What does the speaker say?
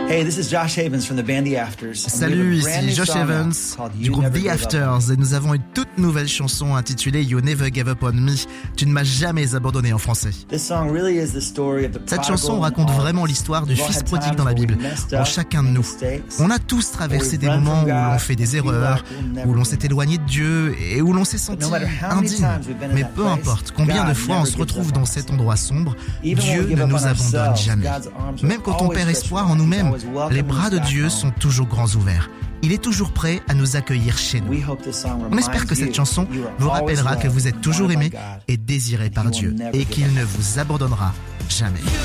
Hey, this is Josh Havens from the band The Afters. Salut, ici Josh Evans du groupe The Afters et nous avons une toute nouvelle chanson intitulée You Never Gave Up On Me. Tu ne m'as jamais abandonné en français. Cette chanson raconte vraiment l'histoire du fils prodigue dans la Bible, en chacun de nous. On a tous traversé des moments où l'on fait des erreurs, où l'on s'est éloigné de Dieu et où l'on s'est senti indigne. Mais peu importe combien de fois on se retrouve dans cet endroit sombre, Dieu ne nous abandonne jamais. Même quand on perd espoir en nous-mêmes, les bras de Dieu sont toujours grands ouverts. Il est toujours prêt à nous accueillir chez nous. On espère que cette chanson vous rappellera que vous êtes toujours aimé et désiré par Dieu et qu'il ne vous abandonnera jamais.